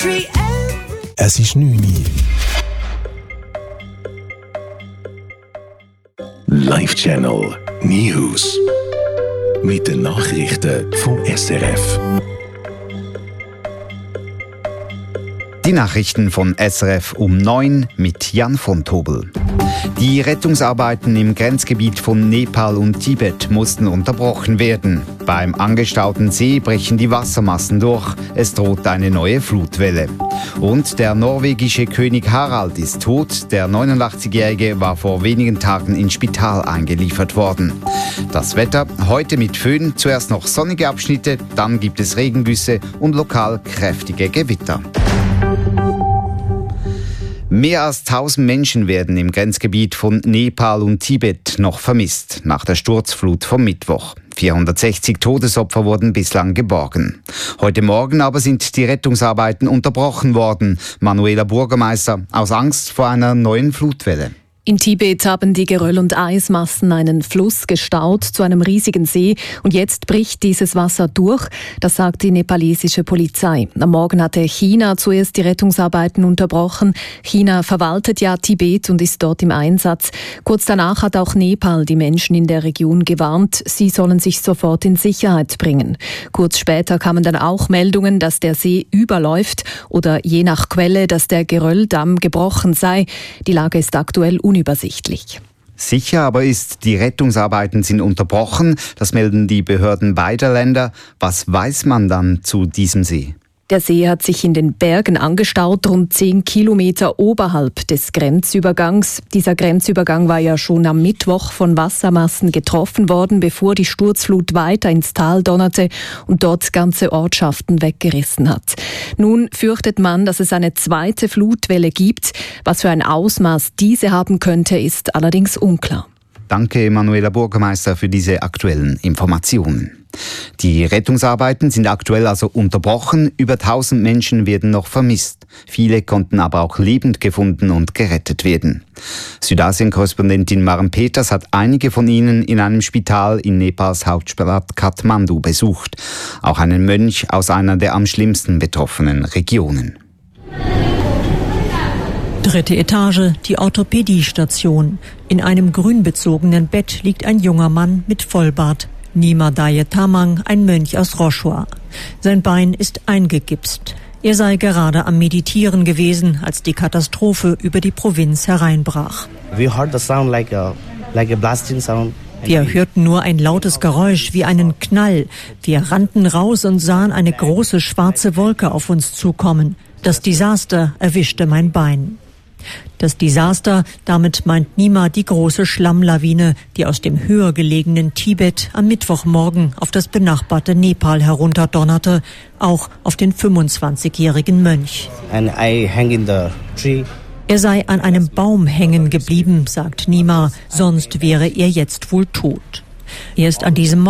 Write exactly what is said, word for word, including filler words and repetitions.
Es ist neun Uhr. Live Channel News. Mit den Nachrichten vom S R F. Die Nachrichten von S R F um neun mit Jan von Tobel. Die Rettungsarbeiten im Grenzgebiet von Nepal und Tibet mussten unterbrochen werden. Beim angestauten See brechen die Wassermassen durch. Es droht eine neue Flutwelle. Und der norwegische König Harald ist tot. Der neunundachtzigjährige war vor wenigen Tagen ins Spital eingeliefert worden. Das Wetter heute mit Föhn. Zuerst noch sonnige Abschnitte, dann gibt es Regengüsse und lokal kräftige Gewitter. Mehr als tausend Menschen werden im Grenzgebiet von Nepal und Tibet noch vermisst, nach der Sturzflut vom Mittwoch. vierhundertsechzig Todesopfer wurden bislang geborgen. Heute Morgen aber sind die Rettungsarbeiten unterbrochen worden. Manuela Bürgermeister, aus Angst vor einer neuen Flutwelle. In Tibet haben die Geröll- und Eismassen einen Fluss gestaut zu einem riesigen See und jetzt bricht dieses Wasser durch, das sagt die nepalesische Polizei. Am Morgen hatte China zuerst die Rettungsarbeiten unterbrochen. China verwaltet ja Tibet und ist dort im Einsatz. Kurz danach hat auch Nepal die Menschen in der Region gewarnt, sie sollen sich sofort in Sicherheit bringen. Kurz später kamen dann auch Meldungen, dass der See überläuft oder je nach Quelle, dass der Gerölldamm gebrochen sei. Die Lage ist aktuell unübersichtlich. Sicher aber ist, die Rettungsarbeiten sind unterbrochen. Das melden die Behörden beider Länder. Was weiß man dann zu diesem See? Der See hat sich in den Bergen angestaut, rund zehn Kilometer oberhalb des Grenzübergangs. Dieser Grenzübergang war ja schon am Mittwoch von Wassermassen getroffen worden, bevor die Sturzflut weiter ins Tal donnerte und dort ganze Ortschaften weggerissen hat. Nun fürchtet man, dass es eine zweite Flutwelle gibt. Was für ein Ausmaß diese haben könnte, ist allerdings unklar. Danke, Manuela Bürgermeister, für diese aktuellen Informationen. Die Rettungsarbeiten sind aktuell also unterbrochen. Über tausend Menschen werden noch vermisst. Viele konnten aber auch lebend gefunden und gerettet werden. Südasien-Korrespondentin Maren Peters hat einige von ihnen in einem Spital in Nepals Hauptstadt Kathmandu besucht. Auch einen Mönch aus einer der am schlimmsten betroffenen Regionen. Dritte Etage, die Orthopädiestation. In einem grünbezogenen Bett liegt ein junger Mann mit Vollbart. Nima Daye Tamang, ein Mönch aus Roshua. Sein Bein ist eingegipst. Er sei gerade am Meditieren gewesen, als die Katastrophe über die Provinz hereinbrach. We heard the sound like a, like a blasting sound. Wir hörten nur ein lautes Geräusch wie einen Knall. Wir rannten raus und sahen eine große schwarze Wolke auf uns zukommen. Das Desaster erwischte mein Bein. Das Desaster, damit meint Nima die große Schlammlawine, die aus dem höher gelegenen Tibet am Mittwochmorgen auf das benachbarte Nepal herunterdonnerte, auch auf den fünfundzwanzigjährigen Mönch. And I hang in the tree. Er sei an einem Baum hängen geblieben, sagt Nima, sonst wäre er jetzt wohl tot. Er ist an diesem